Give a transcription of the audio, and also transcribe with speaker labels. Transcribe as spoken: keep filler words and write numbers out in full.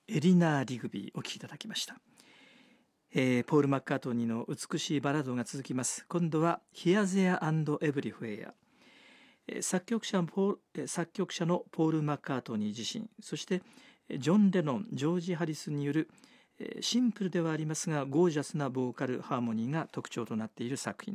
Speaker 1: エリナー・リグビーお聴きいただきました。えー、ポール・マッカートニーの美しいバラードが続きます。今度は Here, There and Everywhere。作曲者ポー作曲者のポール・マッカートニー自身、そしてジョン・レノン、ジョージ・ハリスによるシンプルではありますがゴージャスなボーカルハーモニーが特徴となっている作品